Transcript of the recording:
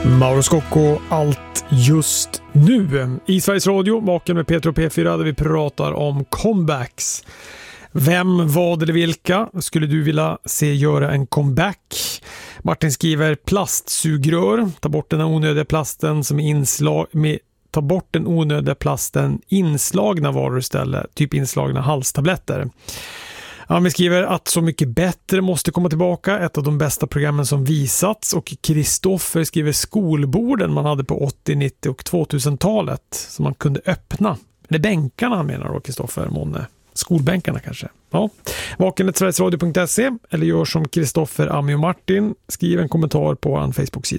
Mauro Scocco, allt just nu. I Sveriges Radio, Vaken med Peter och P4, där vi pratar om comebacks. Vem, vad eller vilka skulle du vilja se göra en comeback? Martin skriver plastsugrör. Ta bort den onödiga plasten som är ta bort den onödiga plasten inslagna varor istället. Typ inslagna halstabletter. Han skriver att Så mycket bättre måste komma tillbaka, ett av de bästa programmen som visats, och Kristoffer skriver skolborden man hade på 80-, 90- och 2000-talet som man kunde öppna. Det är bänkarna han menar då, Kristoffer Månne. Skolbänkarna kanske. Ja. Vaken@sverigesradio.se eller gör som Kristoffer, Ami och Martin. Skriv en kommentar på vår Facebook-sida.